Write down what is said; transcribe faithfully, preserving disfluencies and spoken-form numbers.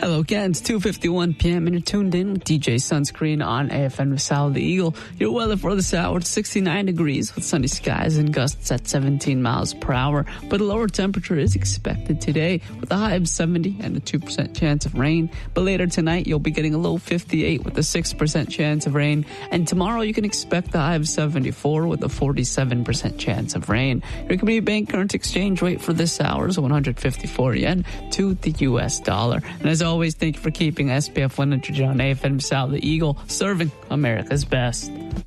Hello again, it's two fifty-one p.m. and you're tuned in with D J Sunscreen on A F M Rizal the Eagle. Your weather for this hour, it's sixty-nine degrees with sunny skies and gusts at seventeen miles per hour. But a lower temperature is expected today with a high of seventy and a two percent chance of rain. But later tonight, you'll be getting a low fifty-eight with a six percent chance of rain. And tomorrow, you can expect a high of seventy-four with a forty-seven percent chance of rain. Your Community Bank current exchange rate for this hour is one hundred fifty-four yen to the U S dollar. And as always, thank you for keeping S P F one hundred on A F M Rizal the Eagle, serving America's best.